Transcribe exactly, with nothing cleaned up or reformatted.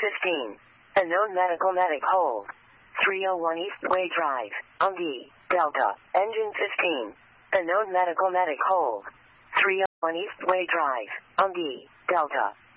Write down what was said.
fifteen. Unknown medical medic hold. three oh one Eastway Drive, Ungi, Delta. Engine fifteen. Unknown medical medic hold. three oh one Eastway Drive, Ungi, Delta.